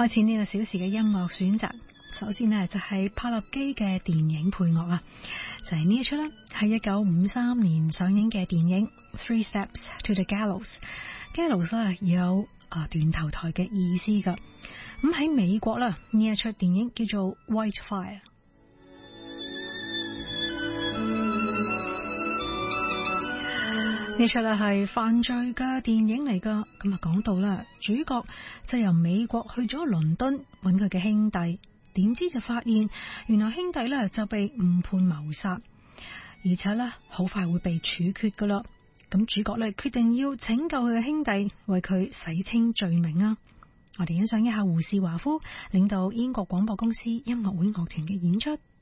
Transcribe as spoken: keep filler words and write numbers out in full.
開始呢個小時嘅音樂選擇。首先呢，就係柏立基嘅電影配樂啊，就係呢一出啦，係一九五三年上映嘅電影《Three Steps to the Gallows》。Gallows 啦有啊斷頭台嘅意思噶。咁喺美國啦，呢一出電影叫做《White Fire》。呢出啊係犯罪嘅電影嚟噶。咁啊講到啦，主角就由美國去咗倫敦揾佢嘅兄弟。點知就發現，原來兄弟咧就被誤判謀殺，而且咧好快會被處決噶啦。咁主角咧決定要拯救佢嘅兄弟，為佢洗清罪名啊！我哋欣賞一下胡士華夫領導英國廣播公司音樂會樂團嘅演出。